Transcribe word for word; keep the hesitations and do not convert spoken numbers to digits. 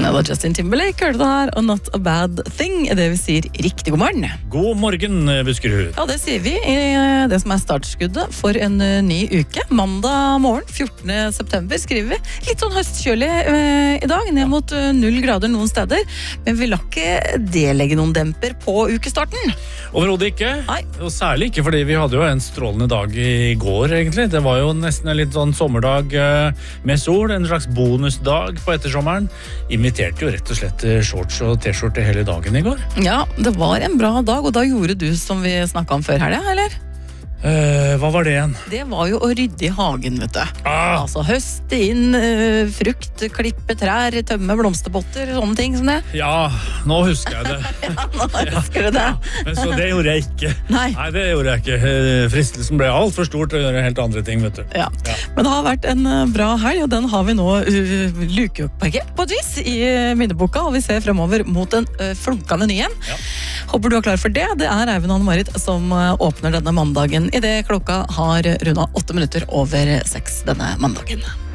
Ja, da Justin Timberlake hørte det her, og Not a Bad Thing, det vi sier riktig god morgen. God morgen, Buskerud. Ja, det sier vi i det som er startskuddet for en ny uke. Mandag morgen, fjortende september, skriver vi. Litt sånn høstkjølig eh, i dag, ned mot eh, null grader noen steder, men vi la ikke det legge noen demper på ukestarten. Overhodet ikke. Nei. Og særlig ikke, fordi vi hadde jo en strålende dag i går, egentlig. Det var jo nesten en litt sånn sommerdag eh, med sol, en slags bonusdag på ettersommeren. Inviterte jo rett og slett shorts og t-skjorte hele dagen i går. Ja, det var en bra dag, og da gjorde du som vi snakket om før helga, eller? Eh, hva var det igjen? Det var jo å rydde i hagen, vet du. Ah! Altså høste inn uh, frukt, klippe trær, tømme blomsterpotter, sånne ting som det. Ja, nå husker jeg det. Ja, nå husker du det. Ja, men så det gjorde jeg ikke. Nei. Nei, det gjorde jeg ikke. Eh, Fristelsen ble alt for stor til å gjøre helt andre ting, vet du. Ja. Ja. Men det har vært en uh, bra helg, og den har vi nå uh, lukeparkert på et vis i uh, minneboka, og vi ser fremover mot en uh, flunkende ny en. Ja. Håper du er klar for det. Det er Eivind og Anne-Marit som uh, åpner denne mandagen i det klokka har runda åtte minutter over seks denne mandagen.